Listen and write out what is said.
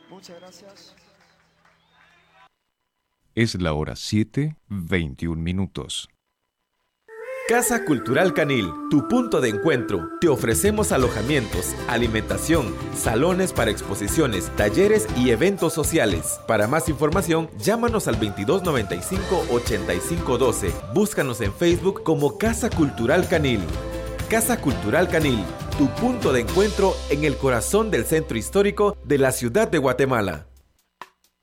Muchas gracias. Es la hora 7:21. Casa Cultural Canil, tu punto de encuentro. Te ofrecemos alojamientos, alimentación, salones para exposiciones, talleres y eventos sociales. Para más información, llámanos al 2295-8512. Búscanos en Facebook como Casa Cultural Canil. Casa Cultural Canil, tu punto de encuentro en el corazón del centro histórico de la ciudad de Guatemala.